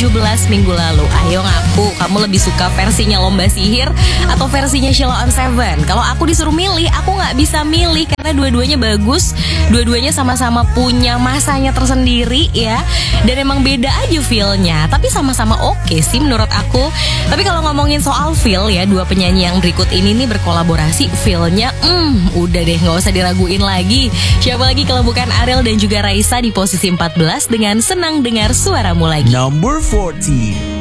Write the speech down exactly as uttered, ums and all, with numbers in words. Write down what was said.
tujuh belas minggu lalu. Ayo ngaku, kamu lebih suka versinya Lomba Sihir atau versinya Sheila on Seven? Kalau aku disuruh milih, aku nggak bisa milih karena dua-duanya bagus, dua-duanya sama-sama punya masanya tersendiri ya. Dan emang beda aja feel-nya, tapi sama-sama oke sih menurut aku. Tapi kalau ngomongin soal feel ya, dua penyanyi yang berikut ini nih berkolaborasi, feel-nya hmm, udah deh nggak usah diraguin lagi. Siapa lagi kalau bukan Ariel dan juga Raisa di posisi empat belas dengan Senang Dengar Suaramu Lagi. Number fourteen.